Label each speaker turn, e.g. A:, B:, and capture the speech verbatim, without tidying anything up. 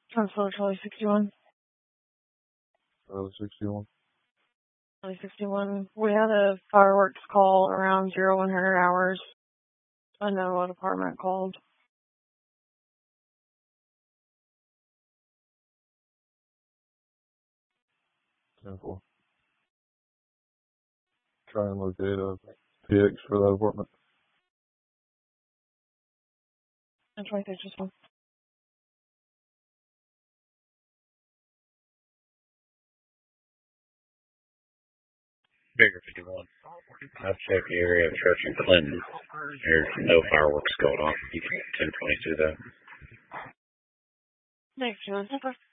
A: Counselor Charlie sixty-one.
B: Charlie sixty-one.
A: Charlie sixty-one. We had a fireworks call around zero one hundred hours. I know what apartment called.
B: Simple. Try and locate a P X for that apartment.
A: And twenty-six just one.
C: Bigger fifty-one. I've checked the area of Church and Clinton. There's no fireworks going on. You can ten twenty-two though.
A: Next one.